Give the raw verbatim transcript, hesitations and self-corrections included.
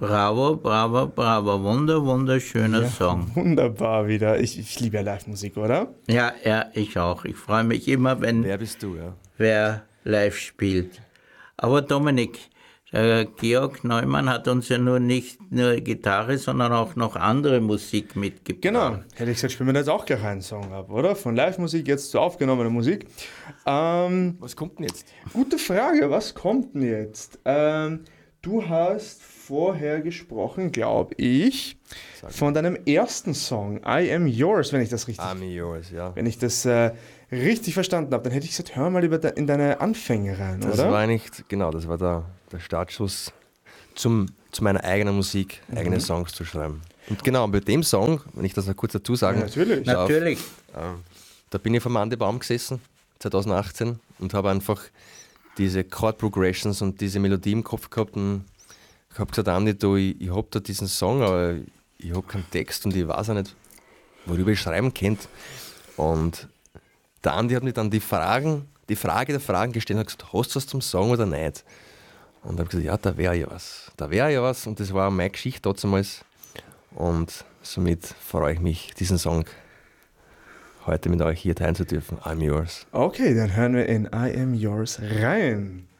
Bravo, bravo, bravo. Wunder, wunderschöner Ja, Song. wunderbar wieder. Ich, ich liebe ja Live-Musik, oder? Ja, ja, ich auch. Ich freue mich immer, wenn Wer bist du, ja? wer live spielt. Aber Dominik, äh, Georg Neumann hat uns ja nur nicht nur Gitarre, sondern auch noch andere Musik mitgebracht. Genau. Hätte ich gesagt, spielen wir da jetzt auch gleich einen Song ab, oder? Von Live-Musik jetzt zu aufgenommener Musik. Ähm, Was kommt denn jetzt? gute Frage, was kommt denn jetzt? Ähm, du hast vorher gesprochen, glaube ich, Sag von deinem ersten Song, I Am Yours, wenn ich das richtig, I'm yours, ja. wenn ich das äh, richtig verstanden habe. Dann hätte ich gesagt, hör mal lieber de- in deine Anfänge rein, Das oder? war nicht, genau, das war der, der Startschuss zum, zu meiner eigenen Musik, eigene Songs zu schreiben. Und genau, bei dem Song, wenn ich das noch kurz dazu Ja, sagen natürlich. darf, Natürlich. äh, da bin ich vom Andi Baum gesessen, zwanzig achtzehn, und habe einfach diese Chord Progressions und diese Melodie im Kopf gehabt und ich habe gesagt, Andi, du, ich, ich habe da diesen Song, aber ich habe keinen Text und ich weiß auch nicht, worüber ich schreiben könnte. Und der Andi hat mir dann die Fragen, die Frage der Fragen gestellt und hat gesagt, hast du was zum Song oder nicht? Und ich habe gesagt, ja, da wäre ja was. Da wäre ja was und das war meine Geschichte damals. Und somit freue ich mich, diesen Song heute mit euch hier teilen zu dürfen. I'm yours. Okay, dann hören wir in I Am Yours rein.